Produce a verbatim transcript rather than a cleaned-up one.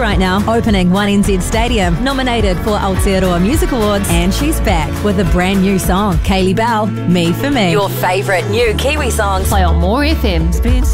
right now, opening One N Z Stadium, nominated for Aotearoa Music Awards, and she's back with a brand new song, Kaylee Bell, Me For Me. Your favourite new Kiwi songs play on More F M.